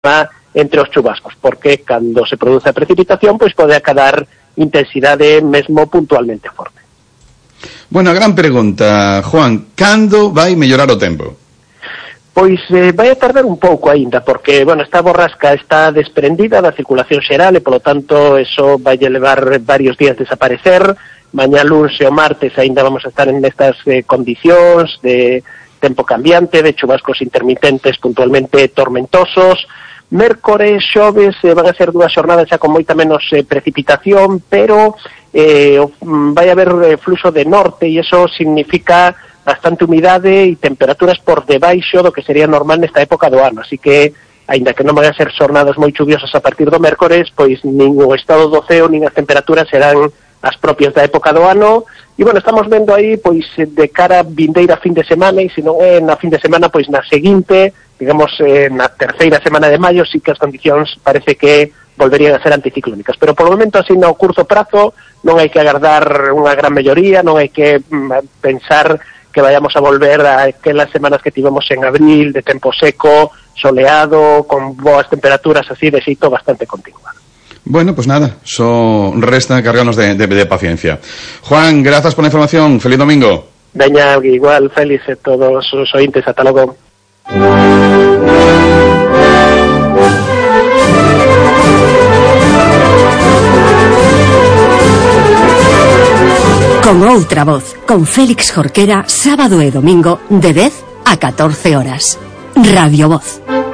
entre os chubascos, porque cando se produce a precipitación, pois pode acadar intensidade mesmo puntualmente forte. Bueno, a gran pregunta, Juan, cando vai mellorar o tempo? Pois vai a tardar un pouco aínda, porque, bueno, esta borrasca está desprendida da circulación xeral e, polo tanto, eso vai levar varios días desaparecer. Mañá luns e o martes aínda vamos a estar en estas condicións de tempo cambiante, de chubascos intermitentes puntualmente tormentosos. Mércores, xoves, van a ser dúas xornadas xa con moita menos precipitación, pero vai haber fluxo de norte e eso significa bastante humidade e temperaturas por debaixo do que sería normal nesta época do ano, así que, aínda que non van a ser xornadas moi chuviosas a partir do mércores, pois nin o estado do ceo nin as temperaturas serán as propias da época do ano, e, bueno, estamos vendo aí, pois, de cara a vindeira fin de semana, e se non é na fin de semana, pois na seguinte, digamos, na terceira semana de maio, sí que as condicións parece que volverían a ser anticiclónicas, pero por o momento, así, no curto prazo, non hai que agardar unha gran melloría, non hai que pensar que vayamos a volver a aquelas semanas que tivemos en abril, de tempo seco, soleado, con boas temperaturas así, de xeito bastante continua. Bueno, pues nada, só resta cargarnos de paciencia. Juan, grazas por la información, feliz domingo. Veña, igual, feliz a todos os ointes, ata logo. Con outra voz, con Félix Jorquera, sábado e domingo de 10 a 14 horas. Radio Voz.